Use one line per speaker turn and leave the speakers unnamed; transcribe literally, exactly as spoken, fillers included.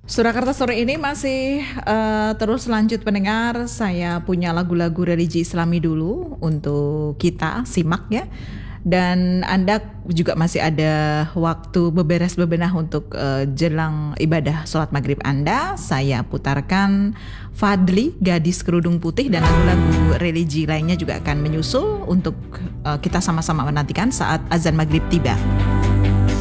Surakarta sore ini masih uh, terus lanjut pendengar. Saya punya lagu-lagu religi Islami dulu untuk kita simak ya. Dan Anda juga masih ada waktu beberes bebenah untuk uh, jelang ibadah sholat maghrib Anda. Saya putarkan Fadli, Gadis Kerudung Putih, dan lagu-lagu religi lainnya juga akan menyusul untuk uh, kita sama-sama menantikan saat azan maghrib tiba.